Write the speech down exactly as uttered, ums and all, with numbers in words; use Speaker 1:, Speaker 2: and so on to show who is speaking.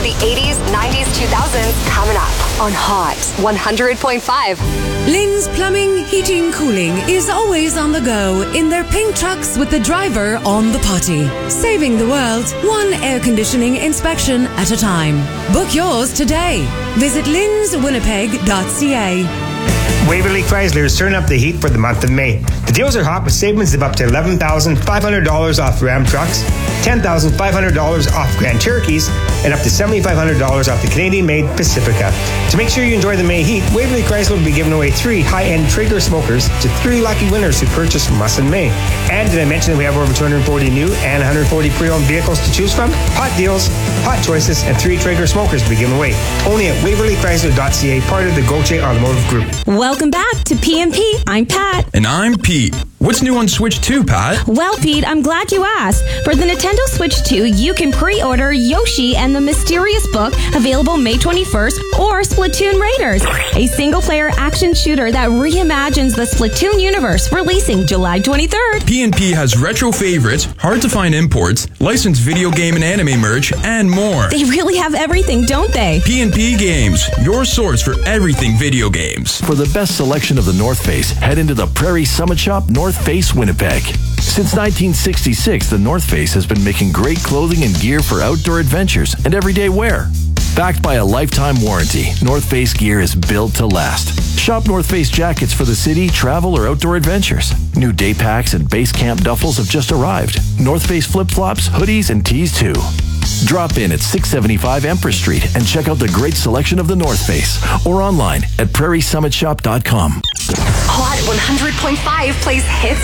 Speaker 1: the eighties, nineties, two thousands coming up on Hot one hundred point five.
Speaker 2: Lynn's Plumbing, Heating, Cooling is always on the go in their pink trucks with the driver on the potty. Saving the world, one air conditioning inspection at a time. Book yours today. Visit linns winnipeg dot c a.
Speaker 3: Waverly Chrysler is turning up the heat for the month of May. The deals are hot with savings of up to eleven thousand five hundred dollars off Ram trucks, ten thousand five hundred dollars off Grand Cherokees, and up to seven thousand five hundred dollars off the Canadian-made Pacifica. To make sure you enjoy the May heat, Waverly Chrysler will be giving away three high-end Traeger smokers to three lucky winners who purchase from us in May. And did I mention that we have over two hundred forty new and one hundred forty pre-owned vehicles to choose from? Hot deals, hot choices, and three Traeger smokers will be given away. Only at waverly chrysler dot c a, part of the Gauthier Automotive Group.
Speaker 4: Welcome back to P and P. I'm Pat.
Speaker 5: And I'm Pete. What's new on Switch two, Pat?
Speaker 4: Well, Pete, I'm glad you asked. For the Nintendo Switch two, you can pre-order Yoshi and the Mysterious Book, available May twenty-first, or Splatoon Raiders, a single-player action shooter that reimagines the Splatoon universe, releasing July twenty-third.
Speaker 5: P and P has retro favorites, hard-to-find imports, licensed video game and anime merch, and more.
Speaker 4: They really have everything, don't they?
Speaker 5: P and P Games, your source for everything video games.
Speaker 6: For the best selection of the North Face, head into the Prairie Summit Shop, North Face, Winnipeg. Since nineteen sixty-six, the North Face has been making great clothing and gear for outdoor adventures and everyday wear. Backed by a lifetime warranty, North Face gear is built to last. Shop North Face jackets for the city, travel, or outdoor adventures. New day packs and base camp duffels have just arrived. North Face flip-flops, hoodies, and tees too. Drop in at six seventy-five Empress Street and check out the great selection of the North Face, or online at prairie summit shop dot com.
Speaker 1: Hot one hundred point five plays hits